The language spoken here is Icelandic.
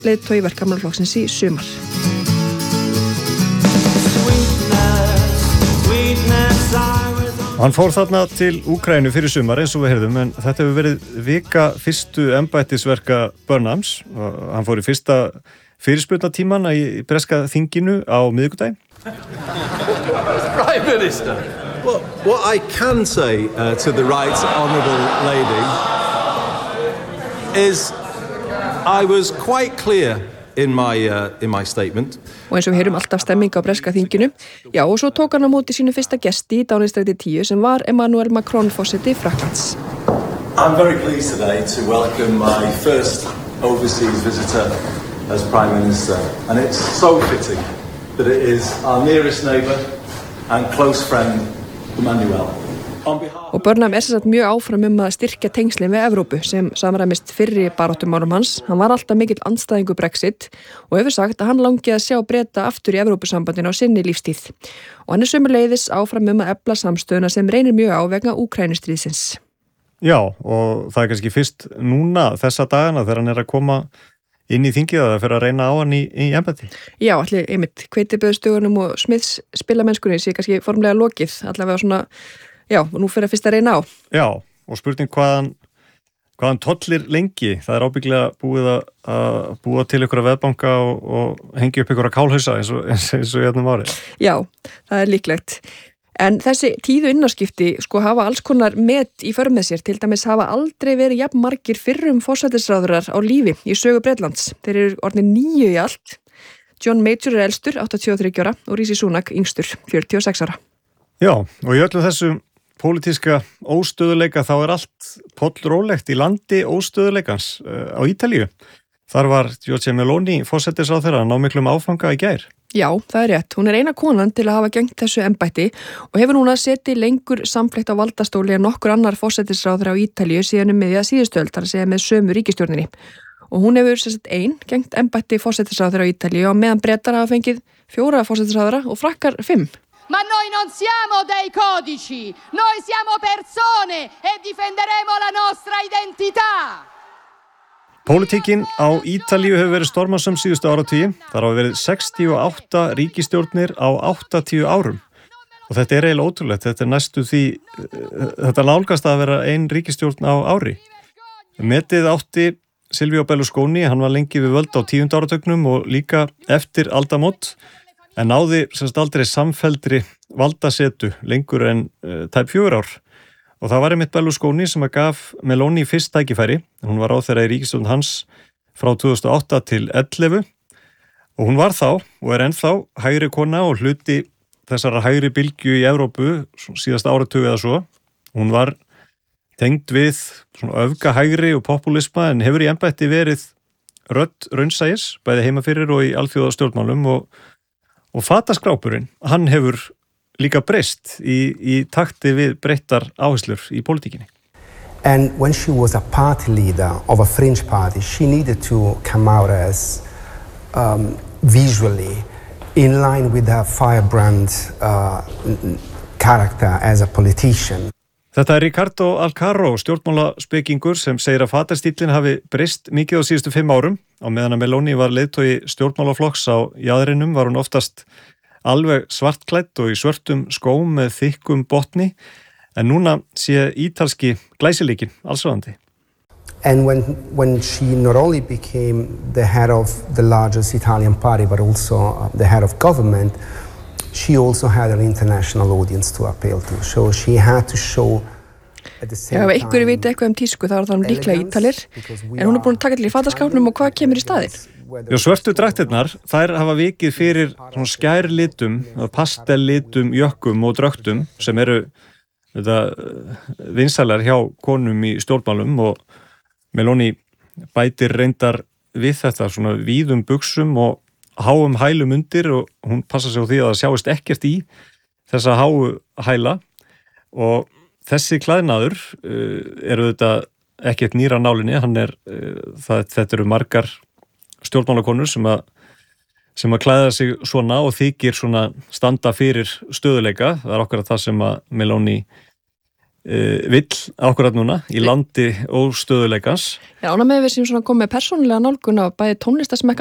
leiðtogi Verkamannaflokksins í sumar. Hann fór þarna til Úkraínu fyrir sumar eins og við heyrðum, en þetta hefur verið vika fyrstu embættisverka Burnhams. Hann fór í fyrsta fyrirspurnatíman í breska þinginu á miðvikudaginn. Prime Minister. Well, what I can say to the right honourable lady is I was quite clear in my statement. Og eins og við heyrum alltaf stemming á breska þinginu. Já, og svo tók hann á móti sínu fyrsta gesti í Downing-stræti 10 sem var Emmanuel Macron forseti Frakklands. I'm very pleased today to welcome my first overseas visitor as Prime Minister, and it's so fitting that it is our nearest neighbour and close friend, Emmanuel. Og Burnham er sagt mjög áfram að styrkja tengslin við Evrópu sem samræmist fyrri baráttumálum hans. Hann var alltaf mikill andstæðingur Brexit og hefur sagt að hann langi að sjá Breta aftur í Evrópusambandinu á sinni lífstíð. Og hann er sömuleiðis áfram að efla samstöðuna sem reynir mjög á vegna Úkrænustríðsins. Já, og það er kannski fyrst núna þessa dagana þegar hann er að koma inn í þingið að það fyrir að reyna á hann í embætti. Já, allir einmitt hveitibrauðsdögunum og Smiths spilamennskunni sé kannski formlega lokið, allavega svona. Já, og nú fyrir að fyrst að reyna á. Já, og spurning hvaðan tollir lengi. Það er ábyggilega búið að búa til ykkur að veðbanka og hengja upp ykkur að kálhausa eins og hérna árið. Já, það er líklegt. En þessi tíðu innarskipti hafa alls konar met í för með sér. Til dæmis hafa aldrei verið jafn margir fyrrum forsætisráðherrar á lífi í sögu Bretlands. Þeir eru orðnir 9 í allt. John Major er elstur, 83 ára, og Rishi Sunak yngstur, 46 ára. Já, og í öllu þessu pólitíska óstöðuleika þá er allt pollrólegt í landi óstöðuleikans á Ítalíu. Þar var Giorgia Meloni forsætisráðherra að ná miklum áfanga í gær. Já, það er rétt. Hún er eina konan til að hafa gegnt þessu embætti og hefur núna setið lengur samfleytt á valdastóli en nokkur annar forsætisráðherra á Ítalíu síðan miðja síðustu öld, þar að segja með sömu ríkisstjórninni. Og hún hefur gegnt embætti forsætisráðherra á Ítalíu og meðan Bretar hafa fengið 4 forsætisráðherra og Frakkar 5. Ma noi non siamo dei codici, noi siamo persone e difenderemo la nostra identità. Pólitíkin á Ítalíu hefur verið stormasöm síðustu áratugi. Þar hafa verið 68 ríkisstjórnir á 80 árum. Og þetta er eiginlega ótrúlegt. Þetta er næstu því, þetta nálgast að vera ein ríkisstjórn á ári. Metið átti Silvio Berlusconi, hann var lengi við völd á 10. áratugnum og líka eftir aldamót. En náði aldrei samfelldri valdasetu lengur en tæp 4 ár. Og það var einmitt Berlusconi sem að gaf Meloni fyrst tækifæri. Hún var ráðherra í ríkisstjórn hans frá 2008 til 2011 og hún var þá og er ennþá hægri kona og hluti þessara hægri bylgju í Evrópu síðasta áratug eða svo. Hún var tengd við öfgahægri og populisma en hefur í embætti verið rödd raunsæis, bæði heima fyrir og í alþjóðastjórnmálum og fataskrápurinn, hann hefur líka breyst í takti við breyttar áherslur í pólitíkinni. And when she was a party leader of a fringe party, she needed to come out as visually in line with her firebrand character as a politician. Þetta er Ricardo Alcaro, stjórnmálaspekingur sem segir að fatastíllinn hafi breyst mikið á síðustu 5 árum. Á meðan að Meloni var leiðtogi stjórnmálaflokks á jaðrinum var hún oftast alveg svartklædd og í svörtum skóm með þykkum botni. En núna sé ítalski glæsileikinn allsráðandi. And when she not only became the head of the largest Italian party but also the head of government, she also had an international audience to appeal to. So she had to show at the same time. Ef einhverju viti eitthvað tísku þá er það líklega Ítalir, en hún er búin að taka til í fataskápnum og hvað kemur í staðinn? Já, svörtu draktirnar, þær hafa vikið fyrir skærlitum, pastellitum, jökkum og drögtum sem eru vinsælar hjá konum í stjórnmálum og Meloni bætir reyndar við þetta svona víðum buxum og háum hælum undir og hún passa sig á því að það sjáist ekkert í þessa háu hæla og þessi klæðnaður eru þetta ekkert nýra nálinni, þetta eru margar stjórnmálakonur sem að klæða sig svona og þykir svona standa fyrir stöðuleika. Það er okkar það sem að Meloni vill akkurat núna í landi og stöðuleikans. Já, ána með við sem svona komið persónulega nálgun á bæði tónlistasmekk